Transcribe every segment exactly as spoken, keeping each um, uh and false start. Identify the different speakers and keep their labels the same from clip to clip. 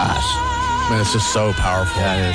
Speaker 1: gosh. Man, it's just so powerful.
Speaker 2: Yeah, it is.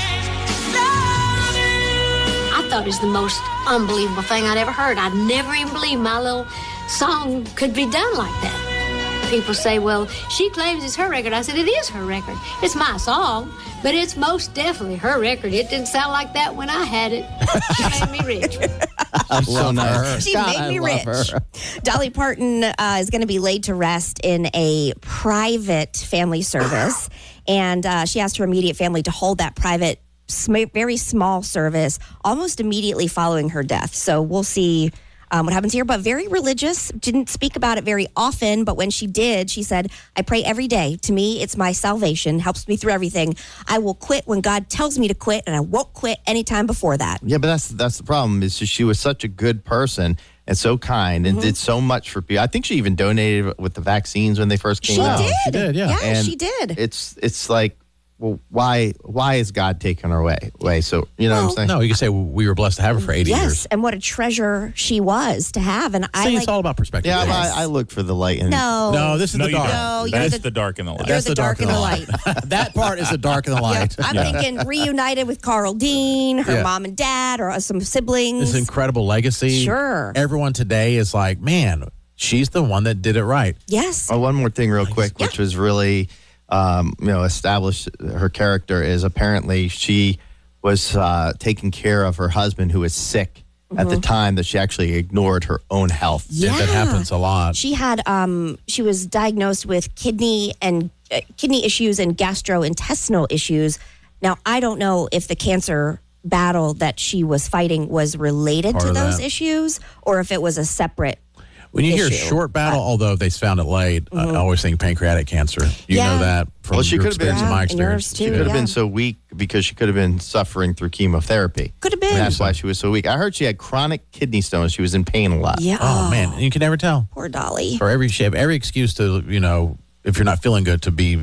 Speaker 3: I thought it was the most unbelievable thing I'd ever heard. I'd never even believed my little song could be done like that. People say, well, she claims it's her record. I said, it is her record. It's my song, but it's most definitely her record. It didn't sound like that when I had it. She made me rich.
Speaker 2: I'm so nice.
Speaker 4: She
Speaker 1: God,
Speaker 4: made
Speaker 1: I
Speaker 4: me
Speaker 1: love
Speaker 4: rich.
Speaker 1: her.
Speaker 4: Dolly Parton uh, is going to be laid to rest in a private family service. And uh, she asked her immediate family to hold that private, sm- very small service almost immediately following her death. So we'll see um, what happens here. But very religious, didn't speak about it very often. But when she did, she said, I pray every day. To me, it's my salvation, helps me through everything. I will quit when God tells me to quit, and I won't quit anytime before that.
Speaker 2: Yeah, but that's that's the problem. Is just she was such a good person and so kind and mm-hmm. did so much for people. I think she even donated with the vaccines when they first came
Speaker 4: she
Speaker 2: out.
Speaker 4: Did.
Speaker 1: She did, yeah.
Speaker 4: Yeah,
Speaker 2: and
Speaker 4: she did.
Speaker 2: It's it's like, well, why why is God taking her away? Way so you know
Speaker 4: well,
Speaker 2: what I'm saying?
Speaker 1: No, you can say we were blessed to have her for eighty
Speaker 4: yes,
Speaker 1: years.
Speaker 4: and what a treasure she was to have. And I
Speaker 1: See,
Speaker 4: like,
Speaker 1: it's all about perspective.
Speaker 2: Yeah,
Speaker 4: Yes.
Speaker 2: I, I look for the light. In
Speaker 4: no,
Speaker 1: No, this is
Speaker 5: No,
Speaker 1: the
Speaker 5: you
Speaker 1: dark.
Speaker 5: don't.
Speaker 4: No, you're
Speaker 5: That's
Speaker 4: the-
Speaker 5: the dark and the light.
Speaker 4: You're the dark and the light.
Speaker 1: That part is the dark and the
Speaker 4: Yeah,
Speaker 1: light.
Speaker 4: I'm
Speaker 5: Yeah.
Speaker 4: thinking reunited with Carl Dean, her
Speaker 1: Yeah.
Speaker 4: mom and dad, or some siblings.
Speaker 1: This incredible legacy.
Speaker 4: Sure.
Speaker 1: Everyone today is like, man, she's the one that did it right.
Speaker 4: Yes.
Speaker 2: Oh, one more thing, real quick,
Speaker 4: Yeah.
Speaker 2: which was really, um, you know, established her character is apparently she was uh, taking care of her husband who was sick at the time that she actually ignored her own health.
Speaker 4: Yeah.
Speaker 1: That happens a lot.
Speaker 4: She had, um, she was diagnosed with kidney and uh, kidney issues and gastrointestinal issues. Now, I don't know if the cancer battle that she was fighting was related
Speaker 1: Part
Speaker 4: to
Speaker 1: of
Speaker 4: those
Speaker 1: that.
Speaker 4: issues or if it was a separate.
Speaker 1: When you hear
Speaker 4: issue.
Speaker 1: short battle, although they found it late, I always think pancreatic cancer. You
Speaker 4: Yeah.
Speaker 1: know that from
Speaker 2: Well, she
Speaker 1: your
Speaker 2: could have been-
Speaker 1: experience and
Speaker 4: Yeah,
Speaker 1: my
Speaker 4: and
Speaker 1: experience.
Speaker 4: yours too.
Speaker 2: She could have
Speaker 4: Yeah.
Speaker 2: been so weak because she could have been suffering through chemotherapy.
Speaker 4: Could have been.
Speaker 2: And that's why she was so weak. I heard she had chronic kidney stones. She was in pain a lot.
Speaker 4: Yeah.
Speaker 1: Oh, man. And you can never tell.
Speaker 4: Poor Dolly.
Speaker 1: Or every, she have every excuse to, you know, if you're not feeling good, to be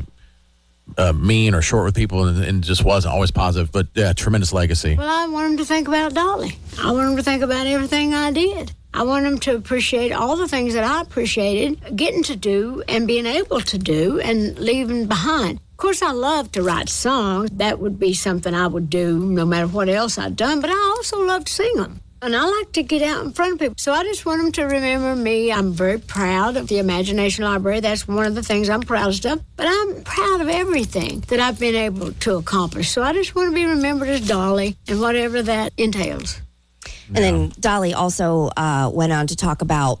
Speaker 1: uh, mean or short with people, and, and just wasn't always positive. But yeah, tremendous legacy.
Speaker 3: Well, I want them to think about Dolly. I want them to think about everything I did. I want them to appreciate all the things that I appreciated getting to do and being able to do and leaving behind. Of course, I love to write songs. That would be something I would do no matter what else I'd done, but I also love to sing them. And I like to get out in front of people. So I just want them to remember me. I'm very proud of the Imagination Library. That's one of the things I'm proudest of. But I'm proud of everything that I've been able to accomplish. So I just want to be remembered as Dolly and whatever that entails.
Speaker 4: And then Dolly also uh, went on to talk about,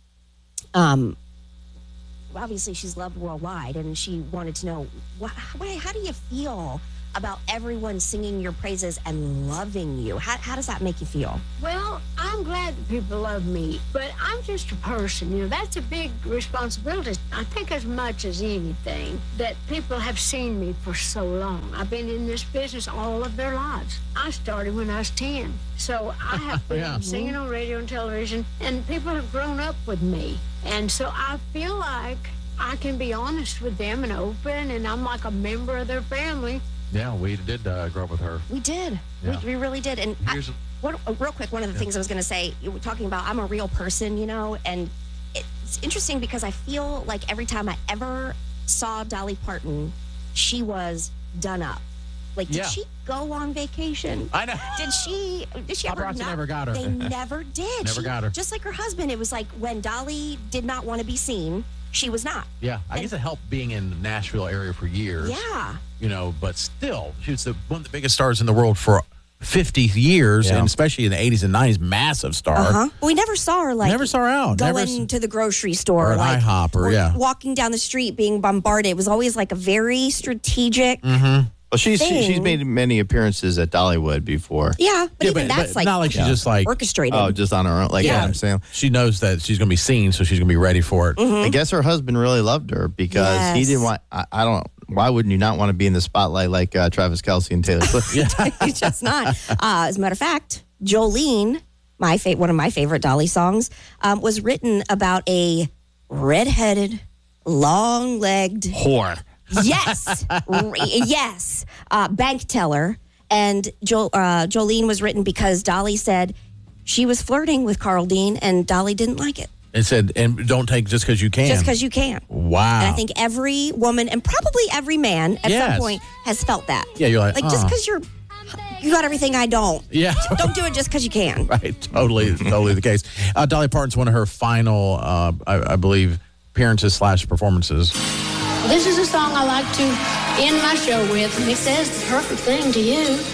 Speaker 4: um, obviously she's loved worldwide, and she wanted to know, what, how, how do you feel about everyone singing your praises and loving you? How, how does that make you feel?
Speaker 3: Well, I'm glad that people love me, but I'm just a person. You know, that's a big responsibility. I think as much as anything that people have seen me for so long. I've been in this business all of their lives. I started when I was ten. So I have been
Speaker 1: Yeah.
Speaker 3: singing on radio and television, and people have grown up with me. And so I feel like I can be honest with them and open, and I'm like a member of their family.
Speaker 1: Yeah, we did uh, grow up with her.
Speaker 4: We did.
Speaker 1: Yeah.
Speaker 4: We, we really did. And I,
Speaker 1: Here's a-
Speaker 4: what, uh, real quick, one of the things I was going to say, you were talking about, I'm a real person, you know, and it's interesting because I feel like every time I ever saw Dolly Parton, she was done up. Like, did
Speaker 1: Yeah.
Speaker 4: she go on vacation?
Speaker 1: I know.
Speaker 4: Did she? Did she ever?
Speaker 1: Paparazzi
Speaker 4: Not,
Speaker 1: never got her.
Speaker 4: They never did.
Speaker 1: Never
Speaker 4: She-
Speaker 1: got her.
Speaker 4: Just like her husband, it was like when Dolly did not want to be seen, she was not.
Speaker 1: Yeah, I
Speaker 4: And-
Speaker 1: guess it helped being in the Nashville area for years.
Speaker 4: Yeah.
Speaker 1: You know, but still, she was the, one of the biggest stars in the world for fifty years,
Speaker 2: Yeah.
Speaker 1: and especially in the eighties and nineties, massive star.
Speaker 4: Uh huh. We never saw her like
Speaker 1: Never saw her out.
Speaker 4: going
Speaker 1: Never s-
Speaker 4: to the grocery store
Speaker 1: Or an
Speaker 4: like
Speaker 1: IHOP or- yeah.
Speaker 4: walking down the street being bombarded. It was always like a very strategic.
Speaker 1: Mm-hmm.
Speaker 2: Well, she's
Speaker 4: Thing.
Speaker 2: she's made many apperances at Dollywood before.
Speaker 4: Yeah, but
Speaker 1: Yeah,
Speaker 4: even
Speaker 1: but-
Speaker 4: that's
Speaker 1: but
Speaker 4: like,
Speaker 1: not like she's just like-
Speaker 4: orchestrated.
Speaker 2: Oh, just on her own. Like
Speaker 4: Yeah.
Speaker 2: yeah. I'm saying.
Speaker 1: She knows that she's going to be seen, so she's going to be ready for it.
Speaker 4: Mm-hmm.
Speaker 2: I guess her husband really loved her because he
Speaker 4: Yes.
Speaker 2: didn't want. I, I don't. Why wouldn't you not want to be in the spotlight like uh, Travis Kelce and Taylor Swift?
Speaker 4: It's just not. Uh, as a matter of fact, Jolene, my fa- one of my favorite Dolly songs, um, was written about a redheaded, long-legged,
Speaker 2: Whore.
Speaker 4: yes, r- yes, uh, bank teller. And jo- uh, Jolene was written because Dolly said she was flirting with Carl Dean, and Dolly didn't like it.
Speaker 1: It said, and don't take just because you can.
Speaker 4: Just because you can.
Speaker 1: Wow.
Speaker 4: And I think every woman and probably every man at
Speaker 1: Yes.
Speaker 4: some point has felt that.
Speaker 1: Yeah, you're like,
Speaker 4: Like, just
Speaker 1: uh.
Speaker 4: because you're, you got everything I don't.
Speaker 1: Yeah.
Speaker 4: Don't do it just because you can.
Speaker 1: Right, totally, totally the case. Uh, Dolly Parton's one of her final, uh, I, I believe, appearances slash performances.
Speaker 3: This is a song I like to end my show with, and it says the perfect thing to you.